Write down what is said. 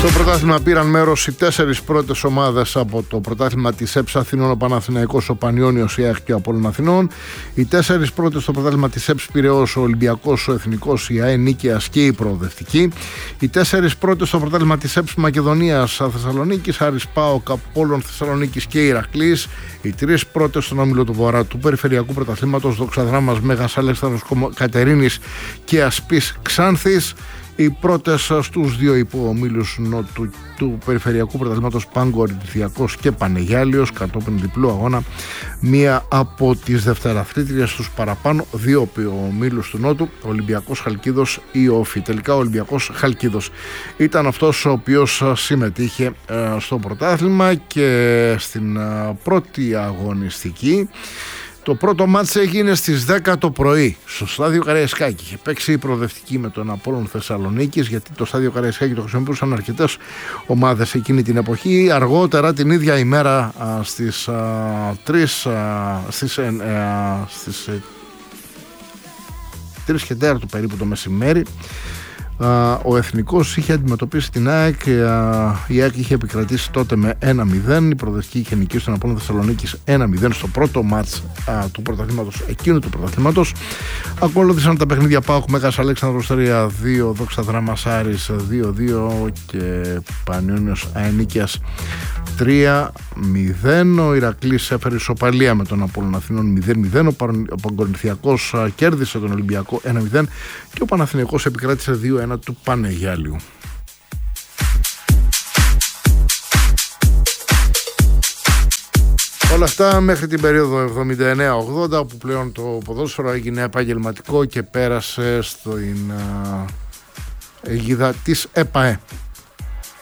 Στο πρωτάθλημα πήραν μέρος οι 4 πρώτες ομάδες από το πρωτάθλημα της ΕΠΣ Αθηνών, ο Παναθηναϊκός, ο Πανιώνιος, η ΑΕΚ και ο Απόλλων Αθηνών. Οι 4 πρώτες στο πρωτάθλημα της ΕΠΣ Πειραιώς, ο Ολυμπιακός, ο Εθνικός, η ΑΕ Νίκαιας και η Προοδευτική. Οι 4 πρώτες στο πρωτάθλημα της ΕΠΣ Μακεδονίας Θεσσαλονίκης, Άρης ΠΑΟΚ, Απόλλων Θεσσαλονίκης και Ηρακλής. Οι 3 πρώτες στον όμιλο του Βορρά του Περιφερειακού Πρωταθλήματος, Δόξα Δράμας Μέγας Αλέξανδρος Κατερίνης και Ασπής Ξάνθης. Οι πρώτες στους 2 υποομίλους νότου του Περιφερειακού Πρωταθλήματος, Πάγκο Ολυμπιακός και Πανεγιάλιος, κατόπιν διπλού αγώνα, μία από τις δευτεραθλήτριες στους παραπάνω 2 υποομίλους του νότου, Ολυμπιακός Χαλκίδος ή Όφη. Τελικά ο Ολυμπιακός Χαλκίδος ήταν αυτός ο οποίος συμμετείχε στο πρωτάθλημα και στην πρώτη αγωνιστική. Το πρώτο μάτς έγινε στις 10 το πρωί στο στάδιο Καραϊσκάκη. Είχε παίξει η Προοδευτική με τον Απόλλων Θεσσαλονίκης, γιατί το στάδιο Καραϊσκάκη το χρησιμοποιούσαν αρκετές ομάδες εκείνη την εποχή. Αργότερα την ίδια ημέρα στις 3 και 4 περίπου το μεσημέρι, ο Εθνικός είχε αντιμετωπίσει την ΑΕΚ. Η ΑΕΚ είχε επικρατήσει τότε με 1-0. Η Προοδευτική είχε νικήσει στον Απόλλων Θεσσαλονίκης 1-0 στο πρώτο μάτς του πρωταθλήματος, εκείνου του πρωταθλήματος. Ακολούθησαν τα παιχνίδια ΠΑΟΚ Μέγας Αλέξανδρος 3-2, Δόξα Δράμας Άρης 2-2 και Πανιώνιος ΑΕ Νίκαιας 3-0. Ο Ηρακλής έφερε ισοπαλία με τον Απόλλων Αθηνών 0-0. Ο Παγκορινθιακός κέρδισε τον Ολυμπιακό 1-0 και ο Παναθηναϊκός επικράτησε 2-1 του Πανεγιάλιου. Όλα αυτά μέχρι την περίοδο 79-80, που πλέον το ποδόσφαιρο έγινε επαγγελματικό και πέρασε στην αιγίδα της ΕΠΑΕ.